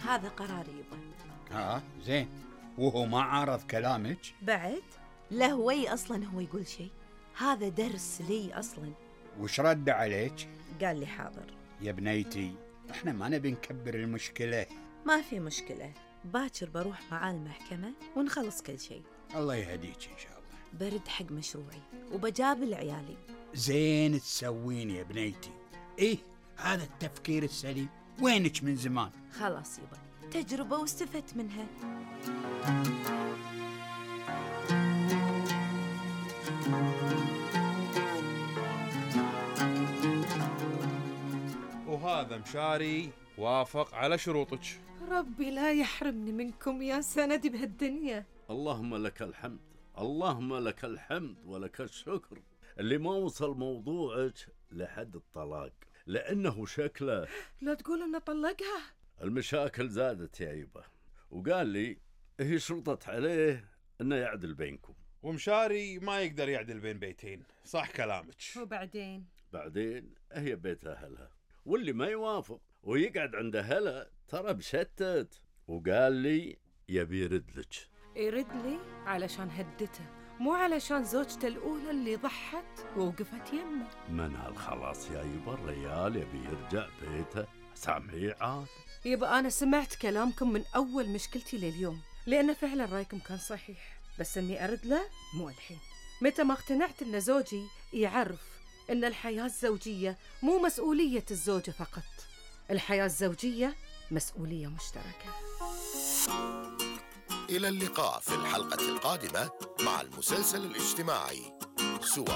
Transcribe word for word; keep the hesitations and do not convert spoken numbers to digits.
هذا قراري يبا. ها زين، وهو ما عارض كلامك بعد؟ لا هوي أصلا هو يقول شيء، هذا درس لي أصلا. وش رد عليك؟ قال لي حاضر. يا بنيتي احنا ما نبي نكبر المشكلة. ما في مشكلة، باكر بروح معاه المحكمة ونخلص كل شيء. الله يهديك إن شاء الله. برد حق مشروعي وبجابل عيالي. زين تسوين يا بنيتي. إيه هذا التفكير السليم، وينك من زمان؟ خلاص يبا، تجربة واستفدت منها. وهذا مشاري وافق على شروطك. ربي لا يحرمني منكم يا سندي بهالدنيا. اللهم لك الحمد، اللهم لك الحمد ولك الشكر اللي ما وصل موضوعك لحد الطلاق، لأنه شكله لا تقول إنه طلقها. المشاكل زادت يا يبا، وقال لي هي شرطت عليه إنه يعدل بينكم. ومشاري ما يقدر يعدل بين بيتين، صح كلامك. وبعدين؟ بعدين هي بيت أهلها، واللي ما يوافق ويقعد عند أهلها ترى بشتت. وقال لي يبي يرد لك. يرد لي علشان هدته، مو علشان زوجته الأولى اللي ضحت ووقفت يمه. منها الخلاص يا يبا، الريال يبي يرجع بيته، سامعي عاد. يبقى أنا سمعت كلامكم من أول مشكلتي لليوم، لأن فعلا رأيكم كان صحيح، بس أني أرد له مو الحين. متى ما اقتنعت أن زوجي يعرف أن الحياة الزوجية مو مسؤولية الزوجة فقط، الحياة الزوجية مسؤولية مشتركة. إلى اللقاء في الحلقة القادمة مع المسلسل الاجتماعي سوا.